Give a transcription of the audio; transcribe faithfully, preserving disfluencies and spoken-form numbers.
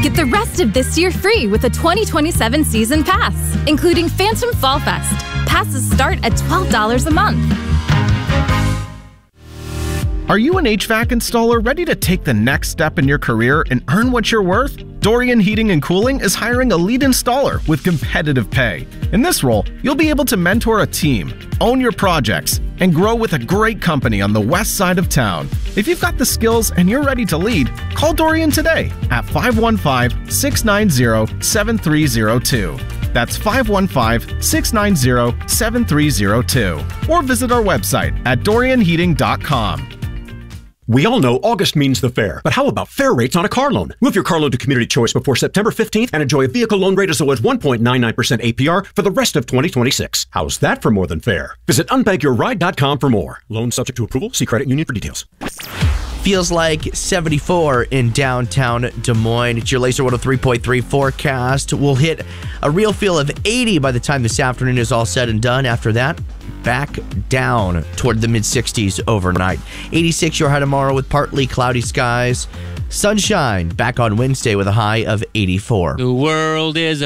Get the rest of this year free with a twenty twenty-seven season pass, including Phantom Fall Fest. Passes start at twelve dollars a month. Are you an H V A C installer ready to take the next step in your career and earn what you're worth? Dorian Heating and Cooling is hiring a lead installer with competitive pay. In this role, you'll be able to mentor a team, own your projects, and grow with a great company on the west side of town. If you've got the skills and you're ready to lead, call Dorian today at five one five, six nine zero, seven three zero two. That's five one five, six nine zero, seven three zero two. Or visit our website at dorian heating dot com. We all know August means the fair, but how about fair rates on a car loan? Move your car loan to Community Choice before September fifteenth and enjoy a vehicle loan rate as low as one point nine nine percent A P R for the rest of twenty twenty-six. How's that for more than fair? Visit unbank your ride dot com for more. Loan subject to approval. See credit union for details. Feels like seventy-four in downtown Des Moines. It's your Laser one oh three point three forecast. We'll hit a real feel of eighty by the time this afternoon is all said and done. After that, back down toward the mid sixties overnight. eighty-six your high tomorrow with partly cloudy skies. Sunshine back on Wednesday with a high of eighty-four. The world is a